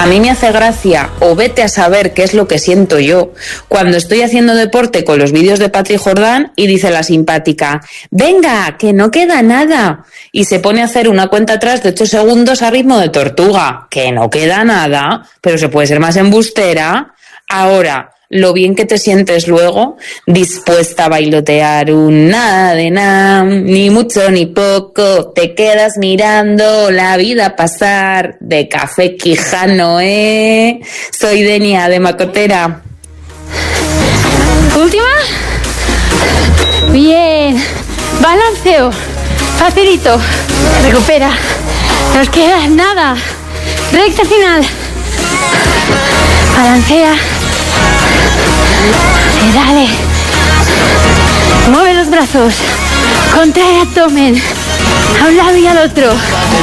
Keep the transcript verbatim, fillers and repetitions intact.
A mí me hace gracia, o vete a saber qué es lo que siento yo, cuando estoy haciendo deporte con los vídeos de Patri Jordán y dice la simpática, venga, que no queda nada, y se pone a hacer una cuenta atrás de ocho segundos a ritmo de tortuga, que no queda nada, pero se puede ser más embustera. Ahora, lo bien que te sientes luego, dispuesta a bailotear un nada de nada, ni mucho ni poco, te quedas mirando la vida pasar, de Café Quijano, ¿eh? Soy Denia, de Macotera. ¿Última? Bien. Balanceo. Facilito. Recupera. Nos queda nada. Recta final. Balancea. Y dale. Mueve los brazos. Contrae abdomen. A un lado y al otro.